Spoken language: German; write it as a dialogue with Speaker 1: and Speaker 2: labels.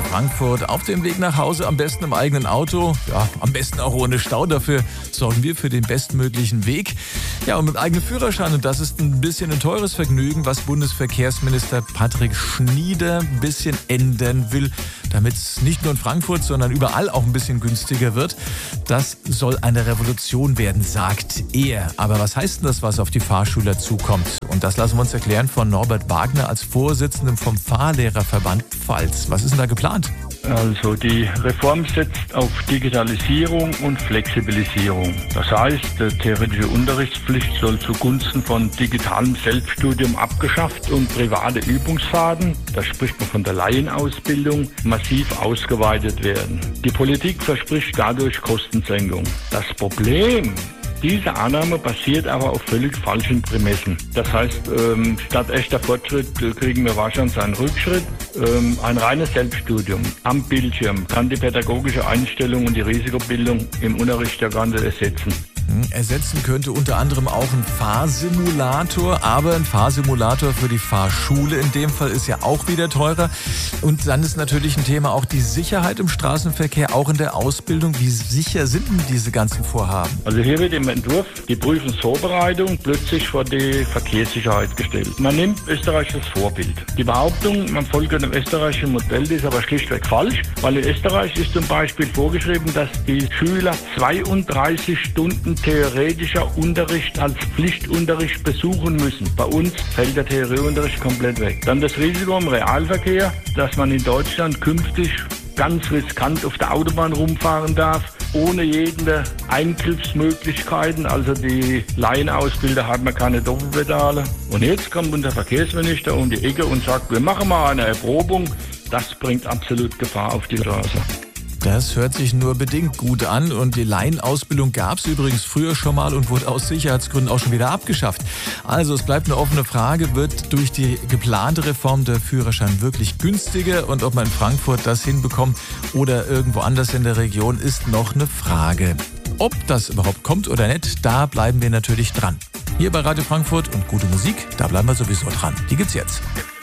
Speaker 1: Frankfurt. Auf dem Weg nach Hause am besten im eigenen Auto. Ja, am besten auch ohne Stau. Dafür sorgen wir für den bestmöglichen Weg. Ja, und mit eigenem Führerschein. Und das ist ein bisschen ein teures Vergnügen, was Bundesverkehrsminister Patrick Schnieder ein bisschen ändern will, damit es nicht nur in Frankfurt, sondern überall auch ein bisschen günstiger wird. Das soll eine Revolution werden, sagt er. Aber was heißt denn das, was auf die Fahrschüler zukommt? Und das lassen wir uns erklären von Norbert Wagner als Vorsitzendem vom Fahrlehrerverband Pfalz. Was ist denn da geplant?
Speaker 2: Also die Reform setzt auf Digitalisierung und Flexibilisierung. Das heißt, die theoretische Unterrichtspflicht soll zugunsten von digitalem Selbststudium abgeschafft und private Übungsfahrten, da spricht man von der Laienausbildung, massiv ausgeweitet werden. Die Politik verspricht dadurch Kostensenkung. Das Problem: diese Annahme basiert aber auf völlig falschen Prämissen. Das heißt, statt echter Fortschritt kriegen wir wahrscheinlich einen Rückschritt. Ein reines Selbststudium am Bildschirm kann die pädagogische Einstellung und die Risikobildung im Unterricht ja gar nicht ersetzen.
Speaker 1: Ersetzen könnte unter anderem auch ein Fahrsimulator, aber ein Fahrsimulator für die Fahrschule in dem Fall ist ja auch wieder teurer. Und dann ist natürlich ein Thema auch die Sicherheit im Straßenverkehr, auch in der Ausbildung. Wie sicher sind denn diese ganzen Vorhaben?
Speaker 2: Also hier wird im Entwurf die Prüfungsvorbereitung plötzlich vor die Verkehrssicherheit gestellt. Man nimmt Österreich als Vorbild. Die Behauptung, man folge dem österreichischen Modell, ist aber schlichtweg falsch, weil in Österreich ist zum Beispiel vorgeschrieben, dass die Schüler 32 Stunden theoretischer Unterricht als Pflichtunterricht besuchen müssen. Bei uns fällt der Theorieunterricht komplett weg. Dann das Risiko im Realverkehr, dass man in Deutschland künftig ganz riskant auf der Autobahn rumfahren darf, ohne jede Eingriffsmöglichkeiten. Also die Laienausbilder haben ja keine Doppelpedale. Und jetzt kommt unser Verkehrsminister um die Ecke und sagt, wir machen mal eine Erprobung. Das bringt absolut Gefahr auf die Straße.
Speaker 1: Das hört sich nur bedingt gut an und die Laienausbildung gab es übrigens früher schon mal und wurde aus Sicherheitsgründen auch schon wieder abgeschafft. Also es bleibt eine offene Frage, wird durch die geplante Reform der Führerschein wirklich günstiger und ob man in Frankfurt das hinbekommt oder irgendwo anders in der Region ist noch eine Frage. Ob das überhaupt kommt oder nicht, da bleiben wir natürlich dran. Hier bei Radio Frankfurt und gute Musik, da bleiben wir sowieso dran. Die gibt's jetzt.